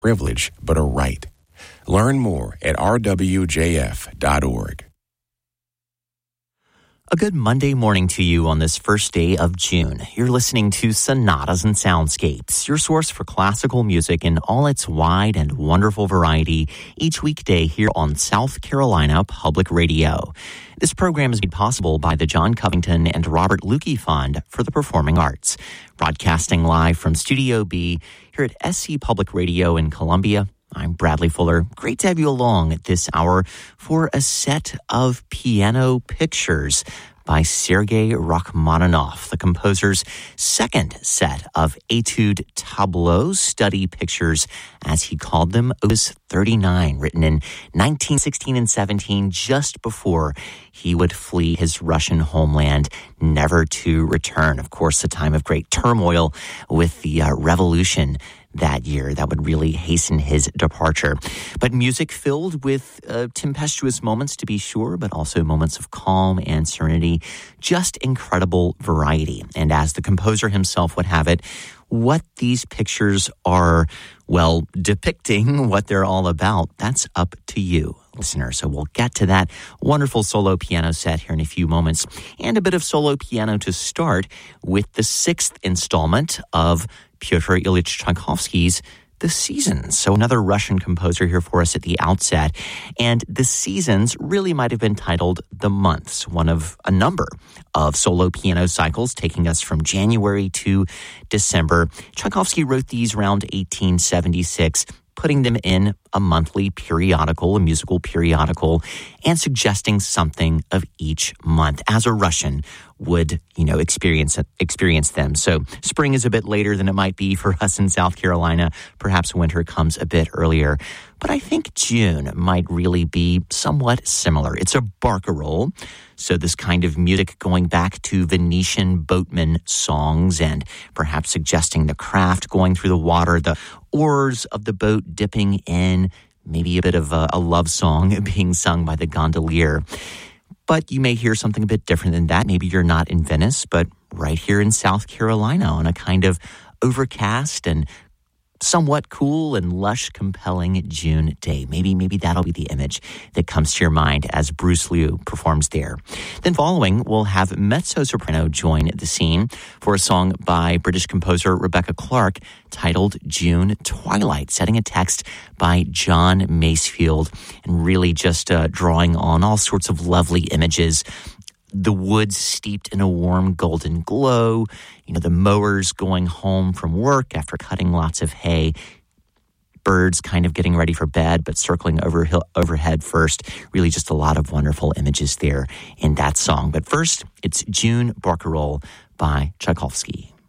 privilege, but a right. Learn more at rwjf.org. A good Monday morning to you on this first day of June. You're listening to Sonatas and Soundscapes, your source for classical music in all its wide and wonderful variety, each weekday here on South Carolina Public Radio. This program is made possible by the John Covington and Robert Lukey Fund for the Performing Arts. Broadcasting live from Studio B here at SC Public Radio in Columbia. I'm Bradley Fuller. Great to have you along at this hour for a set of piano pictures by Sergei Rachmaninoff, the composer's second set of Etude Tableaux study pictures, as he called them, Opus 39, written in 1916 and 17, just before he would flee his Russian homeland, never to return. Of course, a time of great turmoil with the revolution that year that would really hasten his departure. But music filled with tempestuous moments, to be sure, but also moments of calm and serenity. Just incredible variety. And as the composer himself would have it, what these pictures are, well, depicting, what they're all about, that's up to you, listener. So we'll get to that wonderful solo piano set here in a few moments, and a bit of solo piano to start with the sixth installment of Pyotr Ilyich Tchaikovsky's The Seasons. So another Russian composer here for us at the outset. And The Seasons really might have been titled The Months, one of a number of solo piano cycles taking us from January to December. Tchaikovsky wrote these around 1876, putting them in a monthly periodical, a musical periodical, and suggesting something of each month as a Russian would, experience them. So spring is a bit later than it might be for us in South Carolina. Perhaps winter comes a bit earlier. But I think June might really be somewhat similar. It's a barcarolle, so this kind of music going back to Venetian boatman songs and perhaps suggesting the craft going through the water, the oars of the boat dipping in, maybe a bit of a love song being sung by the gondolier. But you may hear something a bit different than that. Maybe you're not in Venice, but right here in South Carolina on a kind of overcast and somewhat cool and lush, compelling June day. Maybe that'll be the image that comes to your mind as Bruce Liu performs there. Then following, we'll have mezzo-soprano join the scene for a song by British composer Rebecca Clark titled June Twilight, setting a text by John Masefield and really just drawing on all sorts of lovely images. The woods steeped in a warm golden glow, the mowers going home from work after cutting lots of hay, birds kind of getting ready for bed but circling overhead first. Really just a lot of wonderful images there in that song. But first, it's June Barcarolle by Tchaikovsky.